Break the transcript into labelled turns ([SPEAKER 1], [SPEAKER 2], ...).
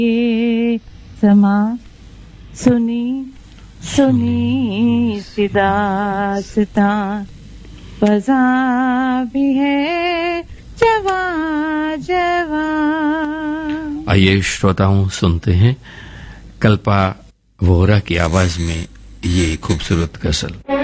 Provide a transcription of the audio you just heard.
[SPEAKER 1] ये समा सुनी सुनी सी दास्तां बजा भी है जवा जवा।
[SPEAKER 2] आइए श्रोताओं सुनते हैं कल्पा वोहरा की आवाज में ये खूबसूरत गजल।